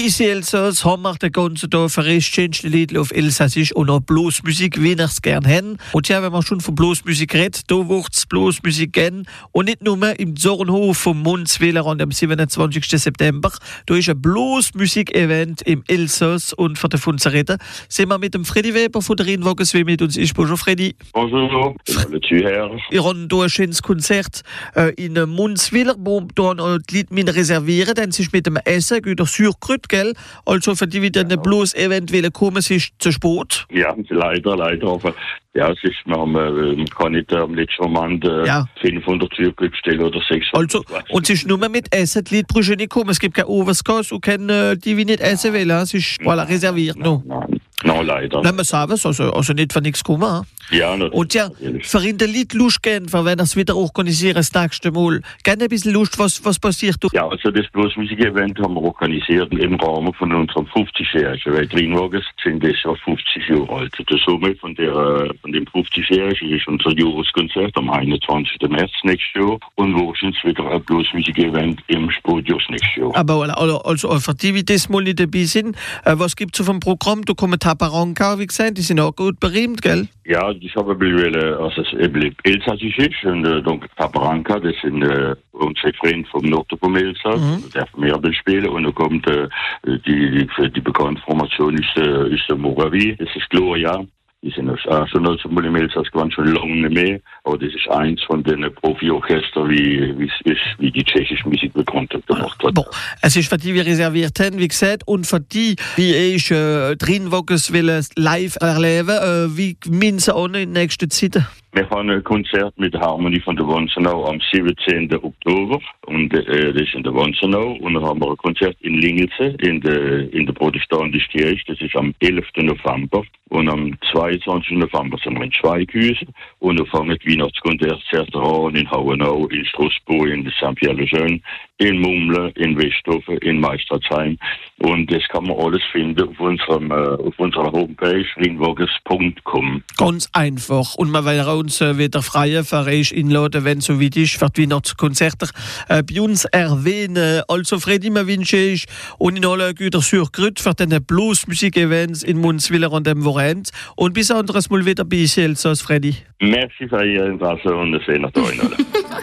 Bis Elsass haben wir den ganzen Tag verschiedenste Lieder auf Elsassisch und auch Bluesmusik, wie wir es gerne haben. Und ja, wenn man schon von Bluesmusik redet, da wird es Bluesmusik geben. Und nicht nur im Zornhof vom Munzwiller am 27. September. Da ist ein Bluesmusik-Event im Elsass. Und für davon zu reden, sind wir mit dem Freddy Weber von der Rheinwagens, wie mit uns ist. Bonjour Freddy. Bonjour, alle Zuhörer. Wir haben hier ein schönes Konzert in Munzwiller, wo wir die Lieder reservieren, denn es ist mit dem Essen, wieder Surkrüt, gell? Also für die, die dann bloß eventuell kommen, es ist zu spät. Ja, leider. Aber ja, es ist, man kann nicht am letzten Moment 500 Surkrüt bestellen oder 600. Also, und es ist nur mit Essen, die Leute brauchen nicht kommen. Es gibt kein Oversgas und keine, die nicht essen wollen. Es ist reserviert. Nein, leider. Nein, man sagt es, also nicht für nichts kommen. Ja, natürlich. Und ja, für ihn die Leute Lust geben, wenn er es wieder organisieren, das nächste Mal. Gerne ein bisschen Lust, was passiert? Ja, also das Bluesmusik-Event haben wir organisiert im Rahmen von unserem 50-Jährigen. Weil Rheinwagens sind das ja 50 Jahre alt. Der Summe von dem 50-Jährigen ist unser Jahreskonzert am 21. März nächstes Jahr und wahrscheinlich wieder ein Bluesmusik-Event im Spodius nächstes Jahr. Aber also für die, die das mal nicht dabei sind, was gibt es auf dem Programm? Da kommen Tabaranka, wie gesagt, die sind auch gut berühmt, gell? Ja, ich habe ein bisschen, also es eben Elsassisch ist und Tabaranka, das sind unsere Freunde vom Norden vom Elsass, der vom Erben spielen und dann kommt die bekannte Formation ist der Moravie, das ist Gloria. Die sind schon als mal im Elsass gewann, schon lange nicht mehr, aber das ist eins von den Profi-Orchester, wie die tschechische Musik bekannt gemacht hat. Bon, es ist für die, wir reserviert haben, wie gesagt, und für die, wie ich Rheinwagens will live erleben, wie meinen Sie auch in der nächsten Zeit? Wir haben ein Konzert mit der Harmonie von der Wonsenau am 17. Oktober und das ist in der Wonsenau und dann haben wir ein Konzert in Lingelze in der protestantischen Kirche, das ist am 11. November und am 22. November sind wir in Schweighüsen und dann fangen die Weihnachtskonzerte an in Hauenau, in Straßburg, in Saint-Pierre-le-Jeune, in Mumle, in Westhofen, in Meistratzheim und das kann man alles finden auf unserer Homepage rheinwagens.com. Ganz einfach und man will uns wieder freie Verein inladen, wenn es so weit ist, für die Weihnachtskonzerte bei uns erwähnen. Also Freddy, mir wünsche ich und in alle Güter Surkrüt für den Bluesmusik-Events in Munzwiller an dem Wochenende und bis anderes Mal wieder bei Elsass, Freddy. Merci für Ihr Interesse und wir sehen uns da.